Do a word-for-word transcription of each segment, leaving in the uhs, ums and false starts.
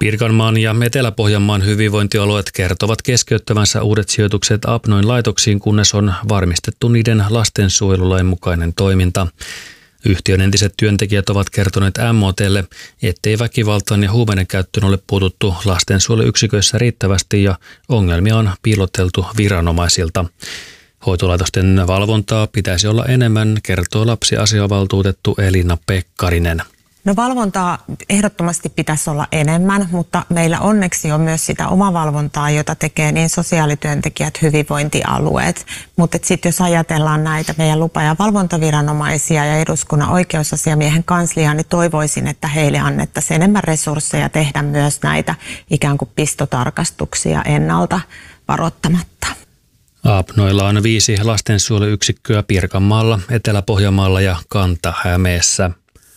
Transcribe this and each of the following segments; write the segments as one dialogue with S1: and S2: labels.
S1: Pirkanmaan ja Etelä-Pohjanmaan hyvinvointialueet kertovat keskeyttävänsä uudet sijoitukset Abnoin laitoksiin, kunnes on varmistettu niiden lastensuojelulain mukainen toiminta. Yhtiön entiset työntekijät ovat kertoneet M O T:lle, ettei väkivaltaan ja huumeiden käyttöön ole puututtu lastensuojeluyksiköissä riittävästi ja ongelmia on piiloteltu viranomaisilta. Hoitolaitosten valvontaa pitäisi olla enemmän, kertoo lapsiasiavaltuutettu Elina Pekkarinen.
S2: No valvontaa ehdottomasti pitäisi olla enemmän, mutta meillä onneksi on myös sitä omavalvontaa, jota tekee niin sosiaalityöntekijät, hyvinvointialueet. Mutta sitten jos ajatellaan näitä meidän lupa- ja valvontaviranomaisia ja eduskunnan oikeusasiamiehen kansliaa, niin toivoisin, että heille annettaisiin enemmän resursseja tehdä myös näitä ikään kuin pistotarkastuksia ennalta varoittamatta.
S1: Abnoilla on viisi lastensuojeluyksikköä Pirkanmaalla, Etelä-Pohjanmaalla ja Kanta-Hämeessä.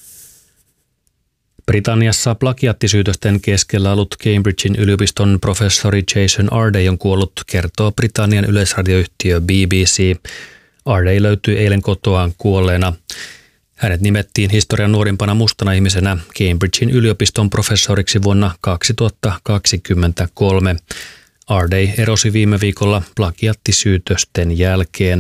S1: Britanniassa plagiaattisyytösten keskellä ollut Cambridgein yliopiston professori Jason Arday on kuollut, kertoo Britannian yleisradioyhtiö B B C. Arday löytyi eilen kotoaan kuolleena. Hänet nimettiin historian nuorimpana mustana ihmisenä Cambridgein yliopiston professoriksi vuonna kaksituhattakaksikymmentäkolme. Arday erosi viime viikolla plagiaattisyytösten jälkeen.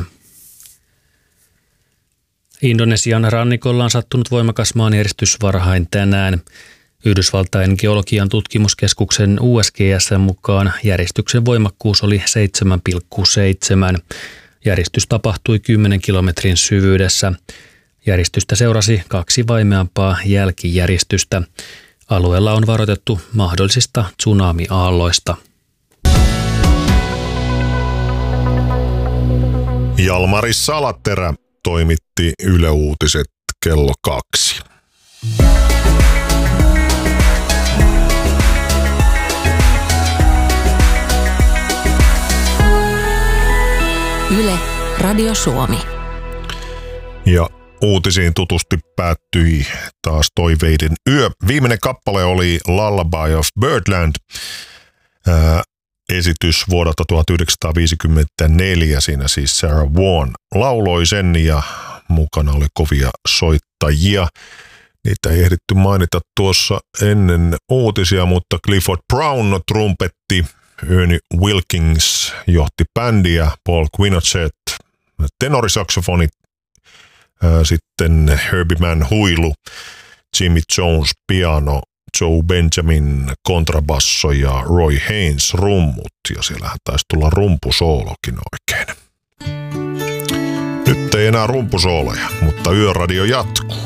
S1: Indonesian rannikolla on sattunut voimakas maanjäristys varhain tänään. Yhdysvaltain geologian tutkimuskeskuksen U S G S:n mukaan järistyksen voimakkuus oli seitsemän pilkku seitsemän. Järistys tapahtui kymmenen kilometrin syvyydessä. Järjestystä seurasi kaksi vaimeampaa jälkijäristystä. Alueella on varoitettu mahdollisista tsunami-aalloista.
S3: Jalmari Salaterä toimitti Yle Uutiset kello kaksi.
S4: Yle, Radio Suomi.
S3: Ja uutisiin tutusti päättyi taas toiveiden yö. Viimeinen kappale oli Lullaby of Birdland. Ää, esitys vuodelta tuhatyhdeksänsataaviisikymmentäneljä, siinä siis Sarah Vaughan lauloi sen ja mukana oli kovia soittajia. Niitä ei ehditty mainita tuossa ennen uutisia, mutta Clifford Brown trumpetti, Ernie Wilkins johti bändiä, Paul Quinochet tenorisaksofonit, sitten Herbie Mann huilu, Jimmy Jones piano, Joe Benjamin kontrabasso ja Roy Haynes rummut, ja siellähän taisi tulla rumpusoolokin oikein. Nyt ei enää rumpusooloja, mutta Yöradio jatkuu.